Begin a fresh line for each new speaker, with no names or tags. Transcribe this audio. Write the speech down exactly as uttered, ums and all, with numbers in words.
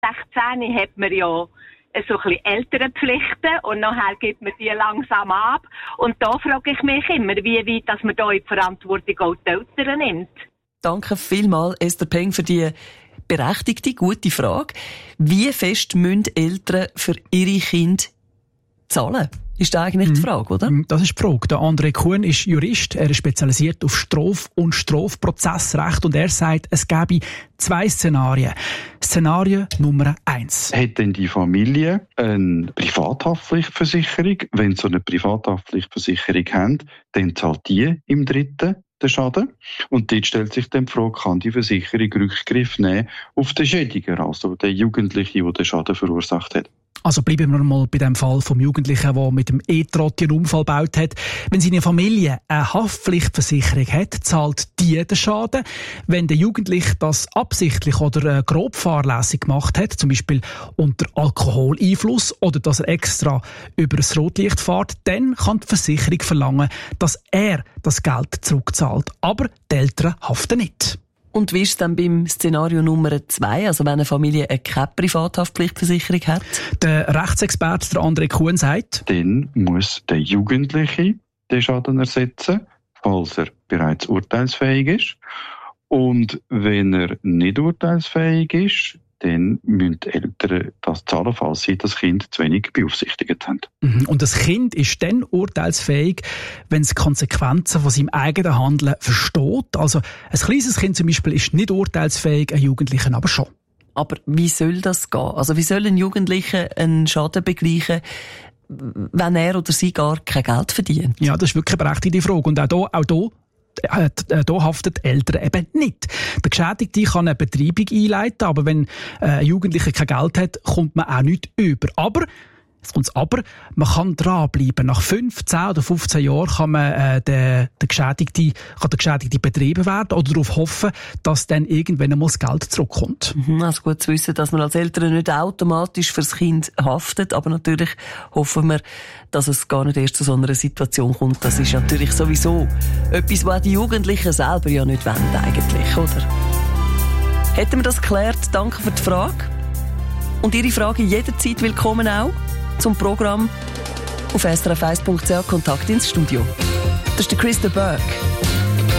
sechzehn hat man ja so ein bisschen Elternpflichten und nachher gibt man die langsam ab. Und da frage ich mich immer, wie weit dass man da in die Verantwortung auch die Eltern nimmt.
Danke vielmals, Esther Peng, für die berechtigte, gute Frage. Wie fest müssen Eltern für ihre Kinder zahlen? Ist das eigentlich die Frage, oder?
Das ist die Frage. Der André Kuhn ist Jurist. Er ist spezialisiert auf Straf- und Strafprozessrecht und er sagt, es gäbe zwei Szenarien. Szenario Nummer eins.
Hat denn die Familie eine Privathaftpflichtversicherung? Wenn sie so eine Privathaftpflichtversicherung haben, dann zahlt die im dritten den Schaden. Und dort stellt sich dann die Frage, kann die Versicherung Rückgriff nehmen auf den Schädiger, also den Jugendlichen, der den Schaden verursacht hat.
Also bleiben wir mal bei dem Fall vom Jugendlichen, der mit dem E-Trott einen Unfall gebaut hat. Wenn seine Familie eine Haftpflichtversicherung hat, zahlt die den Schaden. Wenn der Jugendliche das absichtlich oder grob fahrlässig gemacht hat, zum Beispiel unter Alkoholeinfluss oder dass er extra über das Rotlicht fährt, dann kann die Versicherung verlangen, dass er das Geld zurückzahlt. Aber die Eltern haften nicht.
Und wie ist es dann beim Szenario Nummer zwei, also wenn eine Familie eine keine Privathaftpflichtversicherung hat?
Der Rechtsexperte, der André Kuhn, sagt,
dann muss der Jugendliche den Schaden ersetzen, falls er bereits urteilsfähig ist. Und wenn er nicht urteilsfähig ist, dann müssen die Eltern das zahlen, falls sie das Kind zu wenig beaufsichtigt haben.
Und das Kind ist dann urteilsfähig, wenn es die Konsequenzen von seinem eigenen Handeln versteht. Also ein kleines Kind zum Beispiel ist nicht urteilsfähig, ein Jugendlicher aber schon.
Aber wie soll das gehen? Also wie soll ein Jugendlicher einen Schaden begleichen, wenn er oder sie gar kein Geld verdient?
Ja, das ist wirklich eine berechtigte Frage. Und auch hier, auch hier Äh, da haften die Eltern eben nicht. Der Geschädigte kann eine Betreibung einleiten, aber wenn ein Jugendlicher kein Geld hat, kommt man auch nicht über. Aber, jetzt kommt's aber, man kann dranbleiben. Nach fünf, zehn oder fünfzehn Jahren kann man äh, der, der Geschädigte, kann der Geschädigte betrieben werden oder darauf hoffen, dass dann irgendwann einmal das Geld zurückkommt.
Mhm, also gut zu wissen, dass man als Eltern nicht automatisch fürs Kind haftet, aber natürlich hoffen wir, dass es gar nicht erst zu so einer Situation kommt. Das ist natürlich sowieso etwas, was die Jugendlichen selber ja nicht wollen eigentlich, oder? Hätten wir das geklärt? Danke für die Frage. Und Ihre Frage jederzeit willkommen auch zum Programm auf s r f eins punkt c h Kontakt ins Studio. Das ist der Chris de Burgh.